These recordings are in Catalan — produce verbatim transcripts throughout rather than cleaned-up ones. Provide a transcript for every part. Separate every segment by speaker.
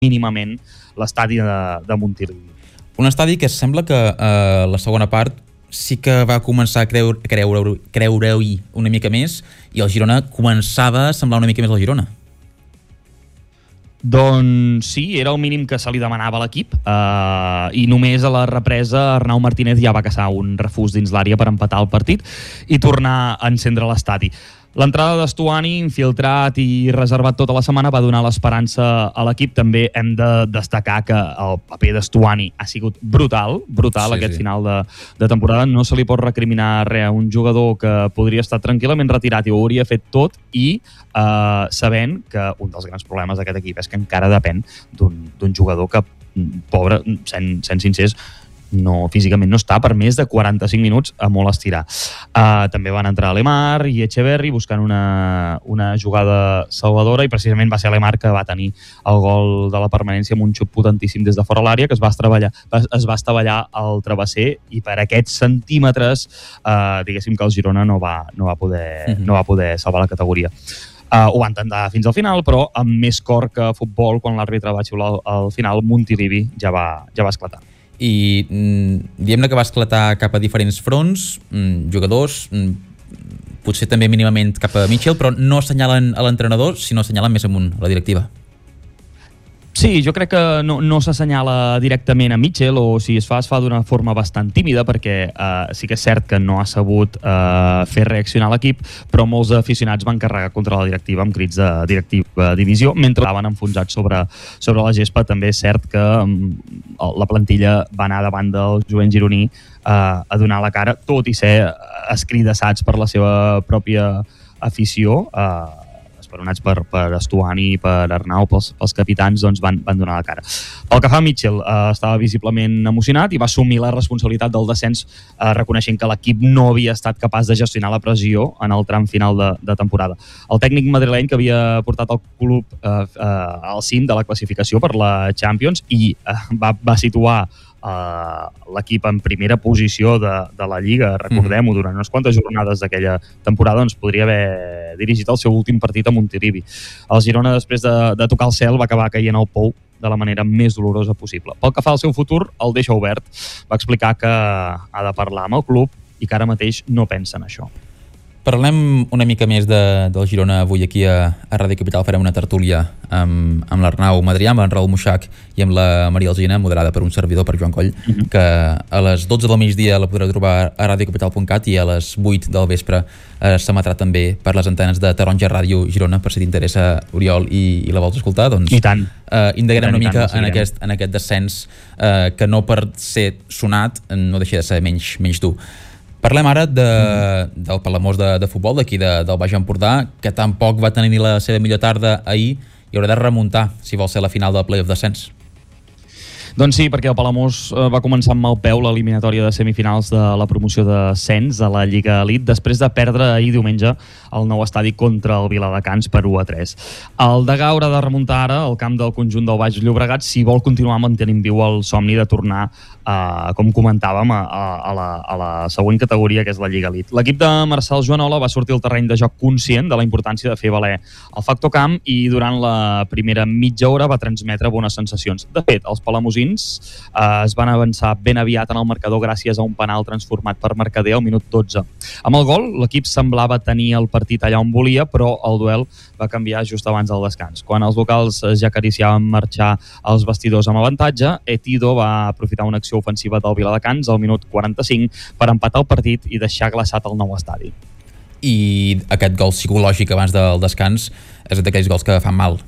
Speaker 1: mínimament l'estadi de, de Montilivi.
Speaker 2: Un estadi que sembla que eh, la segona part sí que va començar a creure, creure, creure-hi una mica més i el Girona començava a semblar una mica més al Girona.
Speaker 1: Doncs sí, era el mínim que se li demanava a l'equip uh, i només a la represa Arnau Martínez ja va caçar un refús dins l'àrea per empatar el partit i tornar a encendre l'estadi. L'entrada d'Estuani, infiltrat i reservat tota la setmana, va donar l'esperança a l'equip. També hem de destacar que el paper d'Estuani ha sigut brutal, brutal sí, aquest sí. final de, de temporada. No se li pot recriminar res a un jugador que podria estar tranquil·lament retirat i ho hauria fet tot i eh, sabent que un dels grans problemes d'aquest equip és que encara depèn d'un jugador que, pobre, sent, sent sincers, no, físicament no està per més de quaranta-cinc minuts a molt estirar. Uh, també van entrar Lemar i Echeverri buscant una, una jugada salvadora i precisament va ser Lemar que va tenir el gol de la permanència amb un xut potentíssim des de fora l'àrea que es va estavellar, es va estavellar al travesser i per aquests centímetres uh, diguéssim que el Girona no va, no va, poder, mm-hmm. no va poder salvar la categoria. Uh, ho va intentar fins al final, però amb més cor que futbol, quan l'àrbitre va xiular al, al final, Montilivi ja va, ja va esclatar.
Speaker 2: I mm, diguem-ne que va esclatar cap a diferents fronts, mm, jugadors, mm, potser també mínimament cap a Mitchell, però no assenyalen a l'entrenador, sinó assenyalen més amunt a la directiva.
Speaker 1: Sí, jo crec que no, no s'assenyala directament a Mitchell, o si es fa, es fa d'una forma bastant tímida, perquè eh, sí que és cert que no ha sabut eh, fer reaccionar l'equip, però molts aficionats van carregar contra la directiva amb crits de directiva divisió, mentre estaven enfonsats sobre, sobre la gespa. També és cert que um, la plantilla va anar davant del jovent gironí eh, a donar la cara, tot i ser escridassats per la seva pròpia afició, eh, esperonats per, per Estuani i per Arnau, pels, pels capitans, doncs van, van donar la cara. Pel que fa a Mitchell, eh, estava visiblement emocionat i va assumir la responsabilitat del descens, eh, reconeixent que l'equip no havia estat capaç de gestionar la pressió en el tram final de, de temporada. El tècnic madrileny, que havia portat el club eh, eh, al cim de la classificació per la Champions i eh, va, va situar Uh, l'equip en primera posició de, de la Lliga, recordem-ho, durant unes quantes jornades d'aquella temporada, doncs podria haver dirigit el seu últim partit a Montilivi. El Girona, després de, de tocar el cel, va acabar caient al pou de la manera més dolorosa possible. Pel que fa al seu futur, el deixa obert. Va explicar que ha de parlar amb el club i que ara mateix no pensa en això.
Speaker 2: Parlem una mica més de, del Girona avui aquí a, a Ràdio Capital. Farem una tertúlia amb, amb l'Arnau Madrià, amb en Raül Muixach i amb la Maria Alsina, moderada per un servidor, per Joan Coll, uh-huh. que a les dotze del migdia la podreu trobar a radiocapital punt cat i a les vuit del vespre eh, s'emetrà també per les antenes de Taronja Ràdio Girona, per si t'interessa, Oriol, i, i la vols escoltar, doncs
Speaker 1: I tant.
Speaker 2: Eh, indagarem una mica
Speaker 1: tant,
Speaker 2: en, aquest, en aquest descens eh, que no per ser sonat no deixa de ser menys, menys dur. Parlem ara de, del Palamós de, de futbol d'aquí de, del Baix Empordà, que tampoc va tenir la seva millor tarda ahir i haurà de remuntar si vol ser la final del play-off descens.
Speaker 1: Doncs sí, perquè el Palamós va començar amb mal peu l'eliminatòria de semifinals de la promoció d'ascens a la Lliga Elite després de perdre ahir diumenge el nou estadi contra el Viladecans per u a tres. El Degà haurà de remuntar ara al camp del conjunt del Baix Llobregat si vol continuar mantenint viu el somni de tornar, eh, com comentàvem, a, a, la, a la següent categoria, que és la Lliga Elite. L'equip de Marcel Joanola va sortir al terreny de joc conscient de la importància de fer valer el factor camp i durant la primera mitja hora va transmetre bones sensacions. De fet, els palamosins eh, es van avançar ben aviat en el marcador gràcies a un penal transformat per Mercader al minut dotze. Amb el gol, l'equip semblava tenir el partit allà on volia, però el duel va canviar just abans del descans. Quan els locals ja acariciaven marxar als vestidors amb avantatge, Etido va aprofitar una acció ofensiva del Viladecans al minut quaranta-cinc per empatar el partit i deixar glaçat el nou estadi.
Speaker 2: I aquest gol psicològic abans del descans és d'aquells gols que fan mal.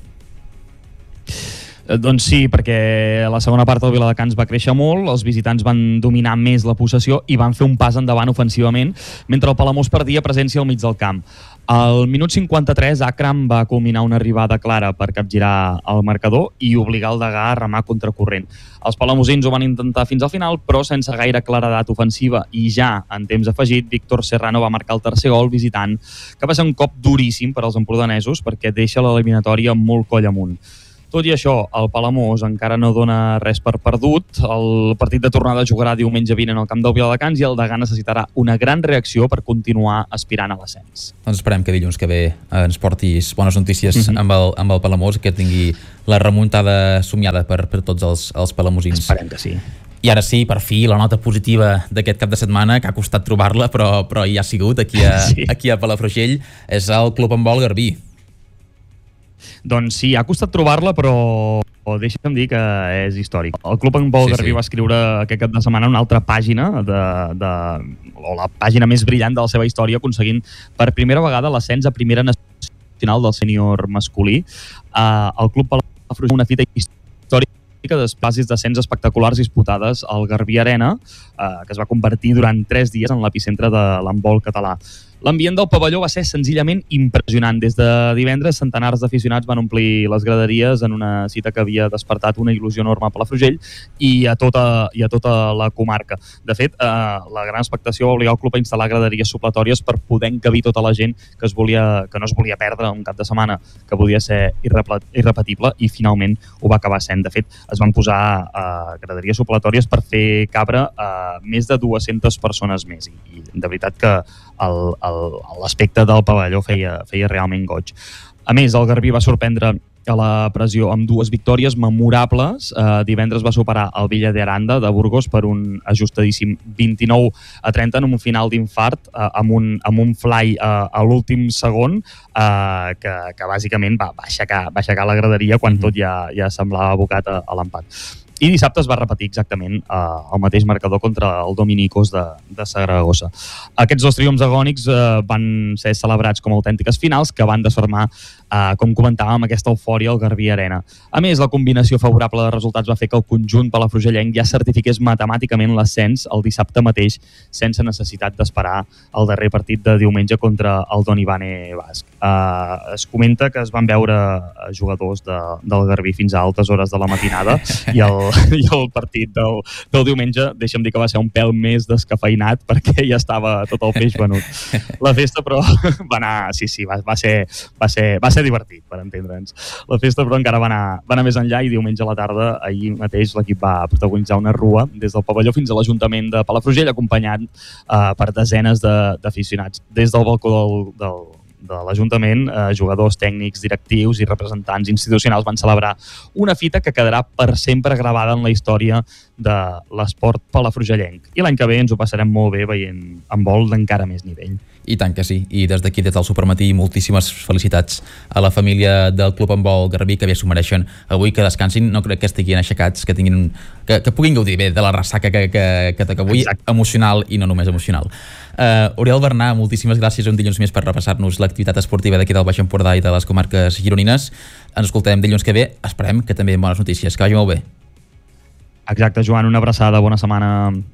Speaker 1: Eh, doncs sí, perquè la segona part del Viladecans va créixer molt, els visitants van dominar més la possessió i van fer un pas endavant ofensivament, mentre el Palamós perdia presència al mig del camp. Al minut cinquanta-tres, Akram va culminar una arribada clara per capgirar el marcador i obligar el Degà a remar contracorrent. Els palamosins ho van intentar fins al final, però sense gaire claredat ofensiva, i ja en temps afegit, Víctor Serrano va marcar el tercer gol visitant, que va ser un cop duríssim per als empordanesos perquè deixa l'eliminatòria molt coll amunt. Tot i això, el Palamós encara no dona res per perdut. El partit de tornada jugarà diumenge vinent al camp del Viladecans i el Degà necessitarà una gran reacció per continuar aspirant a l'ascens.
Speaker 2: Doncs esperem que dilluns que ve ens portis bones notícies
Speaker 1: Mm-hmm.
Speaker 2: amb, el, amb el Palamós, que tingui la remuntada somiada per, per tots els, els palamosins.
Speaker 1: Esperem que sí.
Speaker 2: I ara sí, per fi, la nota positiva d'aquest cap de setmana, que ha costat trobar-la, però, però hi ha sigut aquí a, sí. aquí a Palafrugell, és el Club Handbol Garbí.
Speaker 1: Doncs sí, ha costat trobar-la, però deixa'm dir que és històric. El Club Handbol sí, Garbí sí. va escriure aquest cap de setmana una altra pàgina, de, de, o la pàgina més brillant de la seva història, aconseguint per primera vegada l'ascens a primera nacional del sènior masculí. Uh, el Club Palafrugell una fita històrica d'espacis d'ascens espectaculars disputades al Garbí Arena, eh, que es va convertir durant tres dies en l'epicentre de l'handbol català. L'ambient del pavelló va ser senzillament impressionant. Des de divendres, centenars d'aficionats van omplir les graderies en una cita que havia despertat una il·lusió enorme a Palafrugell i a tota, i a tota la comarca. De fet, eh, la gran expectació va obligar el club a instal·lar graderies supletòries per poder encabir tota la gent que, es volia, que no es volia perdre un cap de setmana que podia ser irrepetible, i finalment ho va acabar sent. De fet, es van posar eh, graderies supletòries per fer cabre a eh, més de dues-centes persones més, i, i de veritat que el, el l'aspecte del pavelló feia, feia realment goig. A més, el Garbí va sorprendre a la pressió amb dues victòries memorables. Eh, divendres va superar el Villa de Aranda de Burgos per un ajustadíssim vint-i-nou a trenta en un final d'infart, eh, amb, un, amb un fly eh, a l'últim segon eh, que, que bàsicament va, va, aixecar, va aixecar la graderia quan tot ja, ja semblava abocat a, a l'empat. I dissabte es va repetir exactament eh, el mateix marcador contra el Dominicos de, de Saragossa. Aquests dos triomfs agònics eh, van ser celebrats com autèntiques finals que van desfermar, eh, com comentàvem, aquesta eufòria al Garbí Arena. A més, la combinació favorable de resultats va fer que el conjunt palafrugellenc ja certifiqués matemàticament l'ascens el dissabte mateix, sense necessitat d'esperar el darrer partit de diumenge contra el Don Ivane Basc. Eh, es comenta que es van veure jugadors de, del Garbí fins a altes hores de la matinada i el i el partit del, del diumenge, deixa'm dir que va ser un pèl més descafeinat perquè ja estava tot el peix venut. La festa, però, va anar, sí, sí, va, va, ser, va, ser, va ser divertit, per entendre'ns. La festa, però, encara va anar, va anar més enllà, i diumenge a la tarda, ahir mateix, l'equip va protagonitzar una rua des del pavelló fins a l'Ajuntament de Palafrugell, acompanyat eh, per desenes d'aficionats. Des del balcó del, del de l'Ajuntament, eh, jugadors, tècnics, directius i representants institucionals van celebrar una fita que quedarà per sempre gravada en la història de l'esport palafrugellenc. I l'any que ve ens ho passarem molt bé veient handbol d'encara més nivell.
Speaker 2: I tant que sí, i des d'aquí, des del Supermatí, moltíssimes felicitats a la família del Club Handbol Garbí, que bé s'ho mereixen. Avui que descansin, no crec que estiguin aixecats, que tinguin, que, que puguin gaudir bé de la ressaca que, que, que toca avui. Exacte. Emocional i no només emocional. Uh, Oriol Bernà, moltíssimes gràcies un dilluns més per repassar-nos l'activitat esportiva d'aquí del Baix Empordà i de les comarques gironines. Ens escoltarem dilluns que ve, esperem que també amb bones notícies. Que vagi molt bé.
Speaker 1: Exacte, Joan, una abraçada, bona setmana.